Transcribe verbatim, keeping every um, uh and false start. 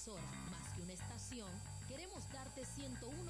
emisora más que una estación, queremos darte ciento uno